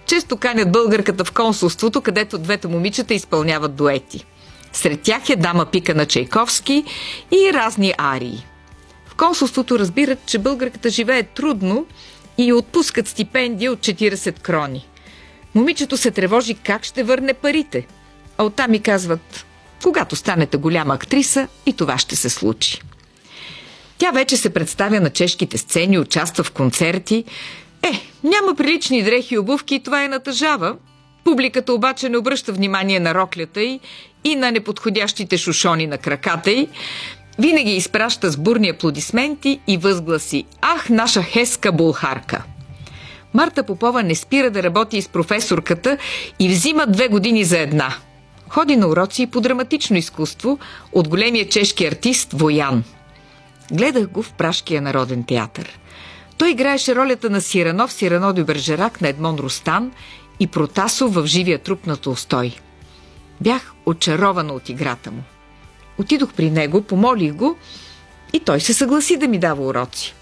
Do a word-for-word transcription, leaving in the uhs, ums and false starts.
често канят българката в консулството, където двете момичета изпълняват дуети. Сред тях е Дама Пика на Чайковски и разни арии. В консулството разбират, че българката живее трудно и отпускат стипендия от четирийсет крони. Момичето се тревожи как ще върне парите, а оттам ми казват: когато станете голяма актриса, и това ще се случи. Тя вече се представя на чешките сцени, участва в концерти. Е, няма прилични дрехи и обувки и това е натъжава. Публиката обаче не обръща внимание на роклята й и на неподходящите шушони на краката й. Винаги изпраща с бурни аплодисменти и възгласи: ах, наша хеска булхарка! Марта Попова не спира да работи с професорката и взима две години за една. Ходи на уроци по драматично изкуство от големия чешки артист Воян. Гледах го в Пражкия народен театър. Той играеше ролята на Сирано в Сирано дю Бержерак на Едмон Ростан и Протасов в Живия труп на Толстой. Бях очарована от играта му. Отидох при него, помолих го и той се съгласи да ми дава уроци.